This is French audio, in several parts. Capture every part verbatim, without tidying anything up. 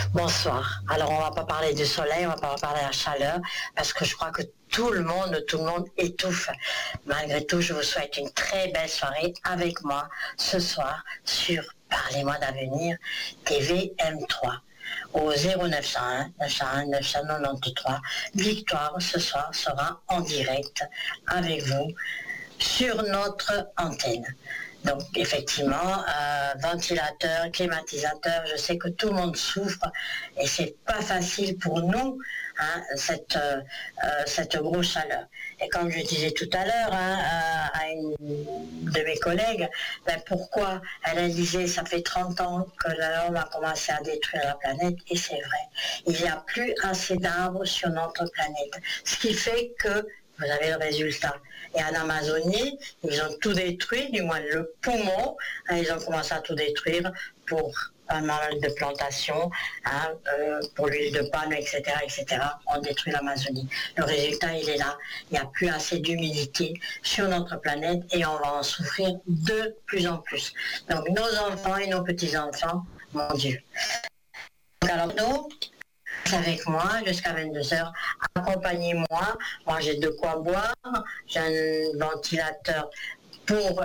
Bonsoir. Alors on va pas parler du soleil, on va pas parler de la chaleur, parce que je crois que tout le monde, tout le monde étouffe. Malgré tout, je vous souhaite une très belle soirée avec moi ce soir sur Parlez-moi d'avenir T V M trois. Au zéro neuf cent un neuf cent un neuf cent quatre-vingt-treize. Victoire ce soir sera en direct avec vous sur notre antenne. Donc effectivement, euh, ventilateur, climatisateur, je sais que tout le monde souffre et c'est pas facile pour nous, hein, cette, euh, cette grosse chaleur. Et comme je disais tout à l'heure hein, à, à une de mes collègues, ben pourquoi elle disait ça fait trente ans que l'homme a commencé à détruire la planète, et c'est vrai, il n'y a plus assez d'arbres sur notre planète, ce qui fait que vous avez le résultat. Et en Amazonie, ils ont tout détruit, du moins le poumon, hein, ils ont commencé à tout détruire pour pas mal de plantations, hein, euh, pour l'huile de palme, et cetera, et cetera. On détruit l'Amazonie. Le résultat, il est là. Il n'y a plus assez d'humidité sur notre planète et on va en souffrir de plus en plus. Donc nos enfants et nos petits-enfants, mon Dieu. Donc, alors nous, avec moi jusqu'à vingt-deux heures, accompagnez-moi, moi j'ai de quoi boire, j'ai un ventilateur pour,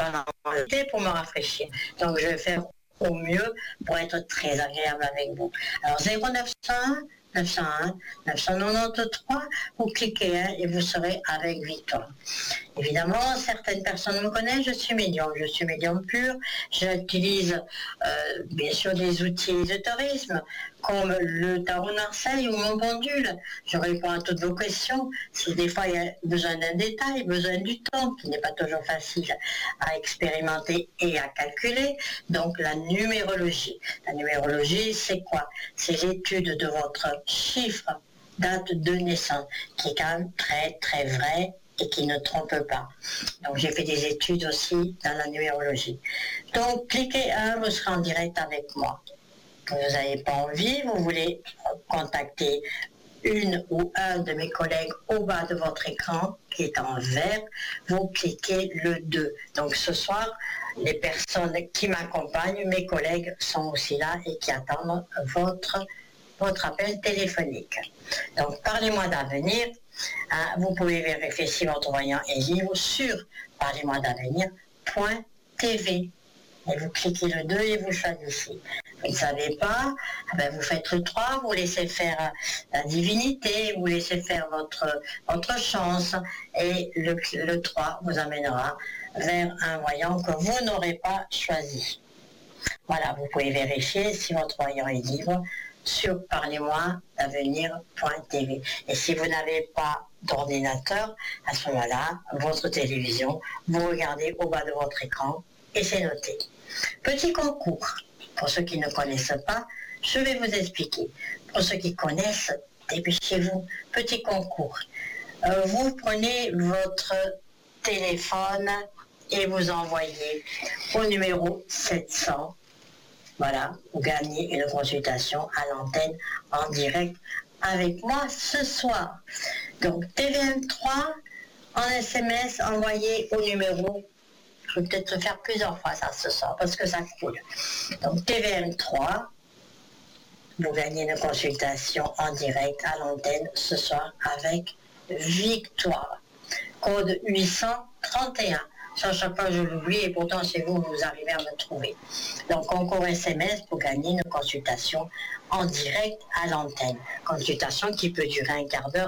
pour me rafraîchir, donc je vais faire au mieux pour être très agréable avec vous. Alors zéro neuf cent un neuf cent un neuf cent quatre-vingt-treize, vous cliquez hein, et vous serez avec Victoire. Évidemment, certaines personnes me connaissent, je suis médium, je suis médium pur, j'utilise euh, bien sûr des outils de tourisme, comme le tarot Marseille ou mon pendule. Je réponds à toutes vos questions. Si des fois il y a besoin d'un détail, besoin du temps, qui n'est pas toujours facile à expérimenter et à calculer, donc la numérologie. La numérologie, c'est quoi? C'est l'étude de votre chiffre, date de naissance, qui est quand même très très vrai et qui ne trompe pas. Donc j'ai fait des études aussi dans la numérologie. Donc cliquez un, vous serez en direct avec moi. Vous n'avez pas envie, vous voulez contacter une ou un de mes collègues au bas de votre écran qui est en vert, vous cliquez le deux. Donc ce soir, les personnes qui m'accompagnent, mes collègues sont aussi là et qui attendent votre, votre appel téléphonique. Donc parlez-moi d'avenir. Hein, vous pouvez vérifier si votre voyant est libre sur parlez-moi d'avenir point t v. Et vous cliquez le deux et vous choisissez. Vous ne savez pas, ben vous faites le trois, vous laissez faire la divinité, vous laissez faire votre, votre chance, et le, le trois vous amènera vers un voyant que vous n'aurez pas choisi. Voilà, vous pouvez vérifier si votre voyant est libre sur parlez-moi d'avenir point t v. Et si vous n'avez pas d'ordinateur, à ce moment-là, votre télévision, vous regardez au bas de votre écran et c'est noté. Petit concours. Pour ceux qui ne connaissent pas, je vais vous expliquer. Pour ceux qui connaissent, dépêchez-vous. Petit concours. Euh, vous prenez votre téléphone et vous envoyez au numéro sept cents. Voilà, vous gagnez une consultation à l'antenne en direct avec moi ce soir. Donc T V M trois en S M S envoyé au numéro. Je vais peut-être faire plusieurs fois ça ce soir parce que ça coule. Donc T V M trois, vous gagnez une consultation en direct à l'antenne ce soir avec Victoire. Code huit cent trente et un. Ça, à chaque fois, je l'oublie et pourtant, c'est vous, vous arrivez à me trouver. Donc, concours S M S pour gagner une consultation en direct à l'antenne. Consultation qui peut durer un quart d'heure